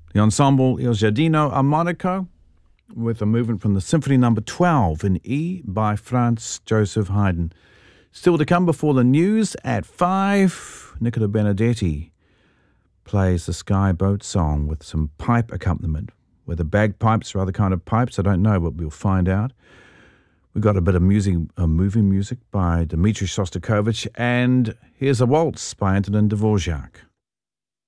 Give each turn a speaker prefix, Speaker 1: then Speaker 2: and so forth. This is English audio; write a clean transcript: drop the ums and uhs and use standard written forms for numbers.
Speaker 1: The ensemble Il Giardino a Monaco with a movement from the Symphony Number 12 in E by Franz Joseph Haydn. Still to come before the news at 5, Nicola Benedetti plays the Sky Boat Song with some pipe accompaniment. Whether bagpipes or other kind of pipes, I don't know, but we'll find out. We've got a bit of music, movie music by Dmitri Shostakovich, and here's a waltz by Antonin Dvorak.